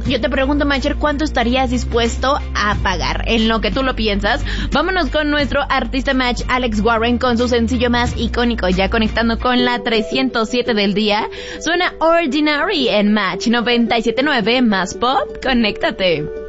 yo te pregunto, Macher, ¿cuánto estarías dispuesto a pagar? En lo que tú lo piensas, vámonos con nuestro artista Match, Alex Warren, con su sencillo más icónico, ya conectando con la 307 del día. Suena Ordinary en Match 97.9, más pop, conéctate.